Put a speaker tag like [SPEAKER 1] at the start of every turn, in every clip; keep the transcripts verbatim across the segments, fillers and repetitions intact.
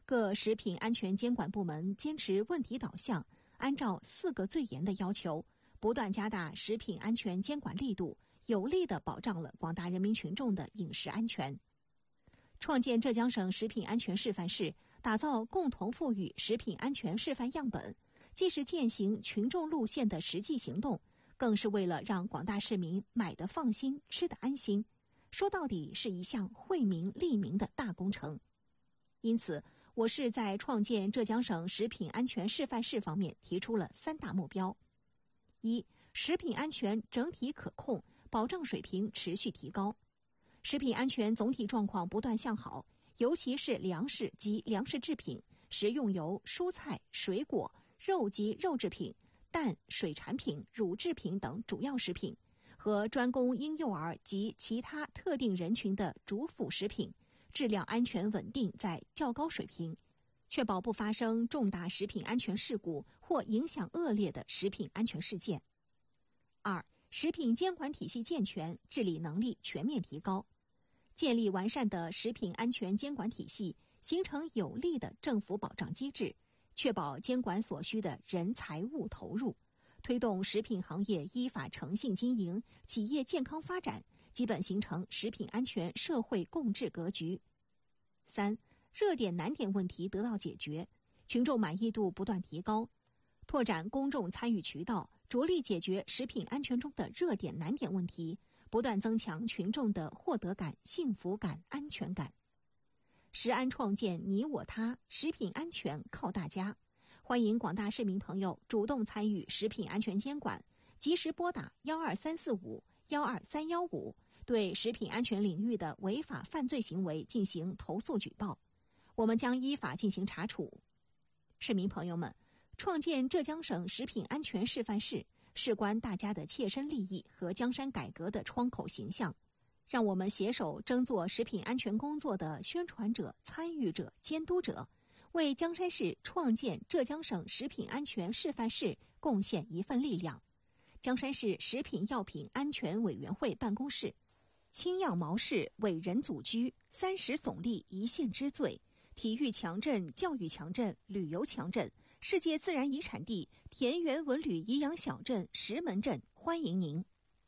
[SPEAKER 1] 各食品安全监管部门坚持问题导向，按照四个最严的要求，不断加大食品安全监管力度，有力地保障了广大人民群众的饮食安全。创建浙江省食品安全示范室，打造共同富裕食品安全示范样本，既是践行群众路线的实际行动，更是为了让广大市民买得放心、吃得安心。说到底是一项惠民利民的大工程。因此，我市在创建浙江省食品安全示范室方面提出了三大目标：一、食品安全整体可控，保障水平持续提高。食品安全总体状况不断向好，尤其是粮食及粮食制品、食用油、蔬菜、水果、肉及肉制品、蛋、水产品、乳制品等主要食品和专供婴幼儿及其他特定人群的主辅食品，质量安全稳定在较高水平，确保不发生重大食品安全事故或影响恶劣的食品安全事件。二、食品监管体系健全，治理能力全面提高，建立完善的食品安全监管体系，形成有力的政府保障机制，确保监管所需的人财物投入，推动食品行业依法诚信经营，企业健康发展，基本形成食品安全社会共治格局。三、热点难点问题得到解决，群众满意度不断提高，拓展公众参与渠道，着力解决食品安全中的热点难点问题，不断增强群众的获得感、幸福感、安全感。食安创建你我他，食品安全靠大家。欢迎广大市民朋友主动参与食品安全监管，及时拨打幺二三四五、幺二三幺五，对食品安全领域的违法犯罪行为进行投诉举报，我们将依法进行查处。市民朋友们，创建浙江省食品安全示范室，事关大家的切身利益和江山改革的窗口形象。让我们携手争做食品安全工作的宣传者、参与者、监督者，为江山市创建浙江省食品安全示范室贡献一份力量。江山市食品药品安全委员会办公室：青样毛氏伟人祖居，三十耸立一县之最，体育强镇、教育强镇、旅游强镇，世界自然遗产地田园文旅颐养小镇石门镇，欢迎您。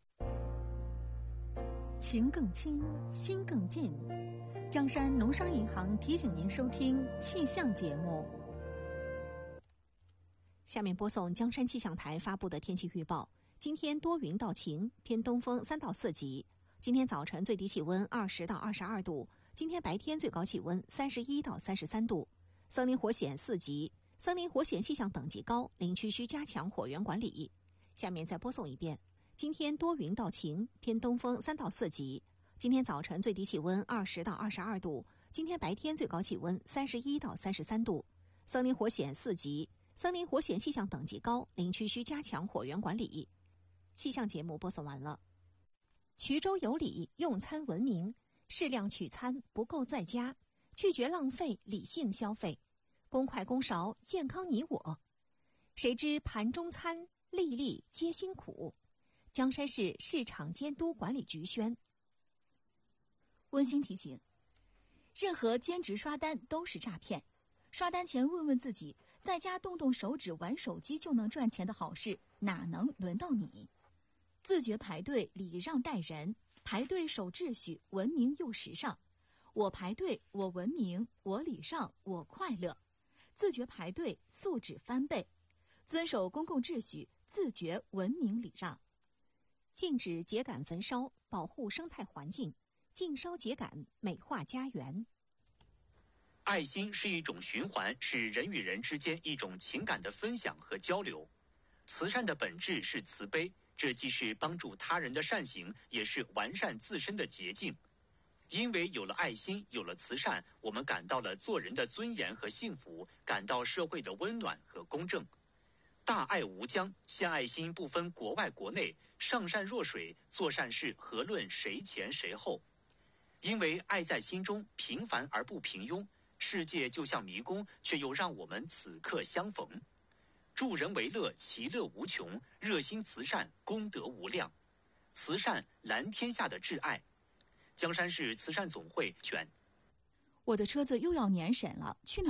[SPEAKER 2] 情更亲，心更近。江山农商银行提醒您收听气象节目。
[SPEAKER 1] 下面播送江山气象台发布的天气预报。今天多云到晴，偏东风三到四级。今天早晨最低气温二十到二十二度，今天白天最高气温三十一到三十三度。森林火险四级，森林火险气象等级高，林区需加强火源管理。下面再播送一遍。今天多云到晴，偏东风三到四级。今天早晨最低气温二十到二十二度，今天白天最高气温三十一到三十三度。森林火险四级，森林火险气象等级高，林区需加强火源管理。气象节目播送完了。衢州有礼，用餐文明，适量取餐，不够在家，拒绝浪费，理性消费，公筷公勺，健康你我。谁知盘中餐，粒粒皆辛苦。江山市市场监督管理局宣。
[SPEAKER 3] 温馨提醒：任何兼职刷单都是诈骗。刷单前问问自己，在家动动手指玩手机就能赚钱的好事，哪能轮到你？自觉排队，礼让待人，排队守秩序，文明又时尚。我排队，我文明，我礼让，我快乐。自觉排队，素质翻倍。遵守公共秩序，自觉文明礼让。
[SPEAKER 1] 禁止秸秆焚烧，保护生态环境，禁烧秸秆，美化家园。
[SPEAKER 4] 爱心是一种循环，是人与人之间一种情感的分享和交流。慈善的本质是慈悲，这既是帮助他人的善行，也是完善自身的捷径。因为有了爱心，有了慈善，我们感到了做人的尊严和幸福，感到社会的温暖和公正。大爱无疆，献爱心不分国外国内，上善若水，做善事何论谁前谁后。因为爱在心中，平凡而不平庸。世界就像迷宫，却又让我们此刻相逢。助人为乐，其乐无穷；热心慈善，功德无量。慈善蓝天下的挚爱。江山市慈善总会选。
[SPEAKER 3] 我的车子又要年审了，去哪